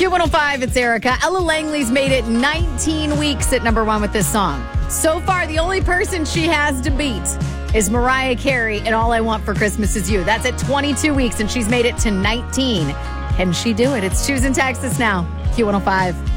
Q105, it's Erica. Ella Langley's made it 19 weeks at number one with this song. So far, the only person she has to beat is Mariah Carey and All I Want for Christmas Is You. That's at 22 weeks, and she's made it to 19. Can she do it? It's Choosing Texas now. Q105.